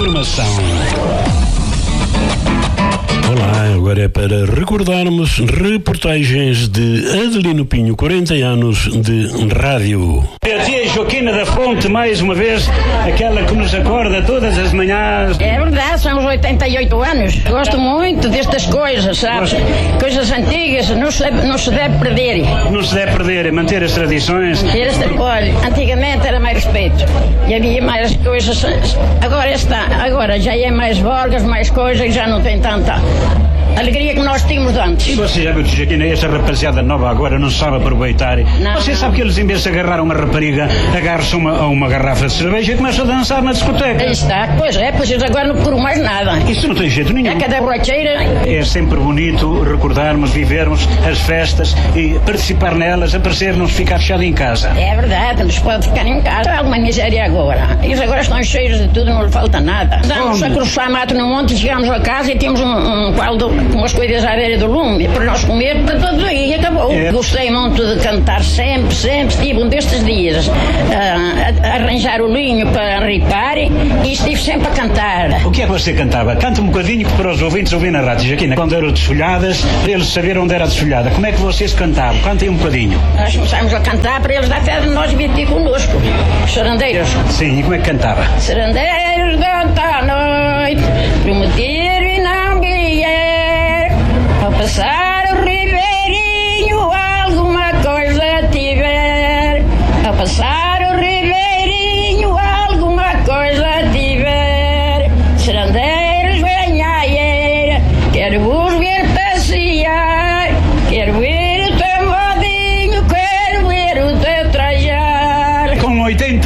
informação. Olá, agora é para recordarmos reportagens de Adelino Pinho, 40 anos de rádio. A tia Joaquina da Fonte, mais uma vez, aquela que nos acorda todas as manhãs. É verdade, são os 88 anos. Gosto muito destas coisas, sabe? Coisas antigas, não se deve perder. Não se deve perder, manter as tradições. Olha, antigamente era mais respeito e havia mais coisas. Agora já é mais borgas, mais coisas e já não tem tanta alegria que nós tínhamos antes. E você já viu, tia Joaquina, essa rapaziada nova agora não sabe aproveitar. Não. Você sabe que eles, em vez de agarrar uma rapariga, agarram-se a uma garrafa de cerveja e começam a dançar na discoteca. Aí está, pois eles agora não procuram mais nada. Isso não tem jeito nenhum. É cada borracheira. É sempre bonito recordarmos, vivermos as festas e participar nelas, aparecer-nos, ficar fechado em casa. É verdade, não se pode ficar em casa. Há alguma miséria agora. Eles agora estão cheios de tudo, não lhe falta nada. Andamos a cruzar mato no monte, chegamos a casa e temos um caldo com umas coisas à beira do lume para nós comer para todo dia e acabou. Gostei muito de cantar sempre, estive um destes dias a arranjar o linho para ripar e estive sempre a cantar. O que é que você cantava? Canta um bocadinho para os ouvintes ouvir na rádio, Joaquina. Quando eram desfolhadas, para eles saberem onde era desfolhada. Como é que vocês cantavam? Cantem um bocadinho. Nós começámos a cantar para eles dar fé de nós vir aqui connosco. Os serandeiros. Sim, e como é que cantava? Serandeiros da noite, prometer e não vier, ao passar o ribeirinho alguma coisa tiver, ao passar o ribeirinho alguma coisa tiver, serandeiros venha aí, quero vos ver passear, quero ver o teu modinho, quero ver o teu trajar. Com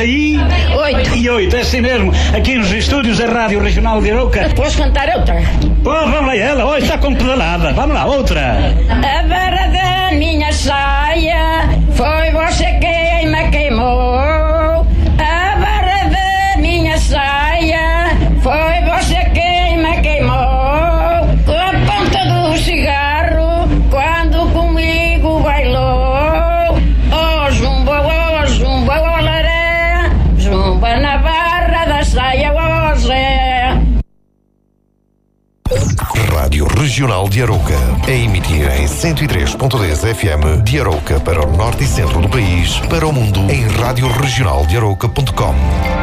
88, é assim mesmo, aqui nos estúdios da Rádio Regional de Arouca. Posso cantar outra? Pô, vamos lá ela, hoje está com pedalada, vamos lá, outra. A barra da minha saia foi você quem me queimou. A barra da minha saia foi você quem me queimou. Com a ponta do cigarro quando comigo bailou. Oh zumba, olaré, zumba na barra da saia, oh Zé. Rádio Regional de Arouca, a emitir em 103.10 FM de Arouca para o norte e centro do país, para o mundo em radioregionaldearouca.com.